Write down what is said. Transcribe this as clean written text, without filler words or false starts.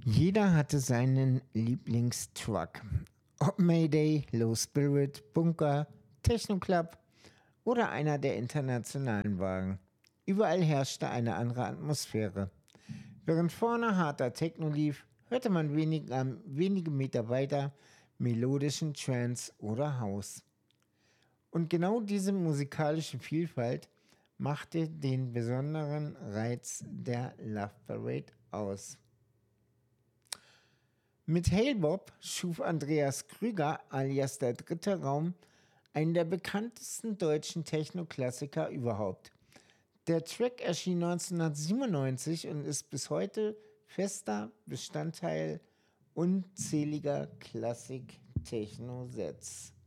Jeder hatte seinen Lieblingstruck. Ob Mayday, Low Spirit, Bunker, Techno Club oder einer der internationalen Wagen. Überall herrschte eine andere Atmosphäre. Während vorne harter Techno lief, hörte man wenige Meter weiter melodischen Trance oder House. Und genau diese musikalische Vielfalt machte den besonderen Reiz der Love Parade aus. Mit Hail Bob schuf Andreas Krüger alias der dritte Raum einen der bekanntesten deutschen Techno-Klassiker überhaupt. Der Track erschien 1997 und ist bis heute fester Bestandteil unzähliger Klassik-Techno-Sets.